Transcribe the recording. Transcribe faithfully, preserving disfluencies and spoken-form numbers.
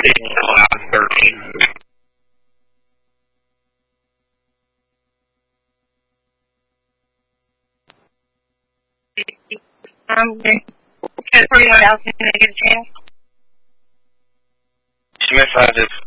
thirteen. Um, okay, forty-one thousand, can I get a chance? Smith, I just